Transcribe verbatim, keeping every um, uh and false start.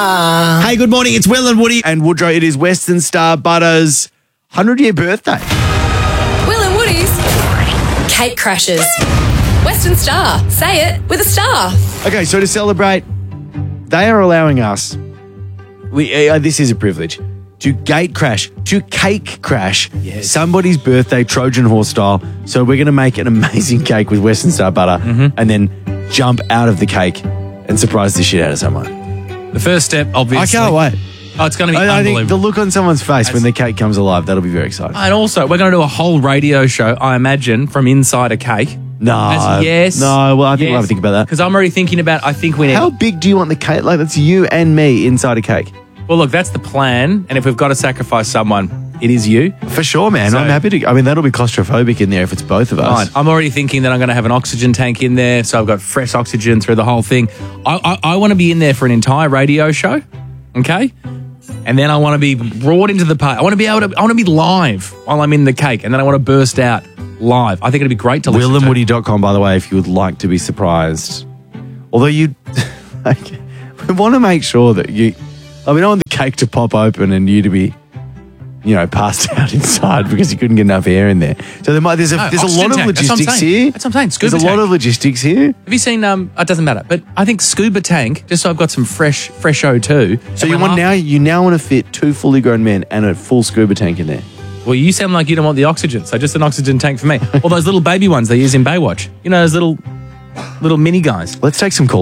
Uh, hey, good morning. It's Will and Woody and Woodrow. It is Western Star Butter's one hundred year birthday. Will and Woody's Cake Crashers. Western Star. Say it with a star. Okay, so to celebrate, they are allowing us, we, uh, this is a privilege, to gate crash, to cake crash Yes. somebody's birthday Trojan horse style. So we're going to make an amazing cake with Western Star Butter Mm-hmm. and then jump out of the cake and surprise the shit out of someone. The first step, obviously. I can't wait. Oh, it's going to be I, I think the unbelievable. look on someone's face when the cake comes alive, that'll be very exciting. And also, we're going to do a whole radio show, I imagine, from inside a cake. No. As- yes. No, well, I think we'll Yes. have to think about that. Because I'm already thinking about, I think we need... How big do you want the cake? Like, that's you and me inside a cake. Well, look, that's the plan. And if we've got to sacrifice someone, it is you. For sure, man. So- I'm happy to. I mean, that'll be claustrophobic in there if it's both of us. Fine. I'm already thinking that I'm going to have an oxygen tank in there, so I've got fresh oxygen through the whole thing. I, I, I want to be in there for an entire radio show, okay? And then I want to be brought into the party. I want to be able to. I want to be live while I'm in the cake, and then I want to burst out live. I think it'd be great to listen will and to. woody dot com, by the way, if you would like to be surprised. Although you like, we want to make sure that you. I mean, I want the cake to pop open and you to be, you know, passed out inside because you couldn't get enough air in there. So there might there's a No, there's a oxygen lot of tank. That's what I'm logistics saying. here. That's what I'm saying. Scuba There's a lot tank. of logistics here. Have you seen? Um, it doesn't matter, but I think scuba tank. Just so I've got some fresh, fresh O two. So you want now you now want to fit two fully grown men and a full scuba tank in there. Well, you sound like you don't want the oxygen, so just an oxygen tank for me. Or those little baby ones they use in Baywatch. You know, those little, little mini guys. Let's take some calls.